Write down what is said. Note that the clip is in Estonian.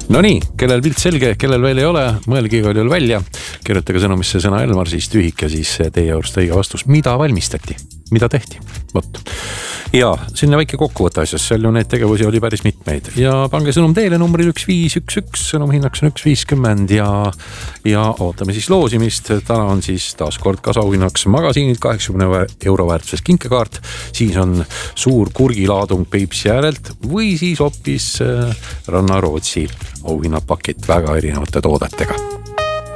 No nii, kellel pilt selge, kellel veel ei ole, mõelge igal juhul välja. Kirjutage sõnumisse sõna Elmar, siis tühik ja siis teie juurest õige vastus. Mida valmistati? Mida tehti? Võt. Ja sinna väike kokkuvõtte asjas, seal ju neid tegevusi oli päris mitmeid. Ja pange sõnum teile numbril 1511, sõnum hinnaks on 1.50 ja ootame siis loosimist. Täna on siis taas kord kasauhinnaks magasiinid 80 euro väärtuses kinkekaart. Siis on suur kurgilaadung Peipsi äärelt või siis hoopis Ranna Rootsi auhinnapakett väga erinevate toodetega.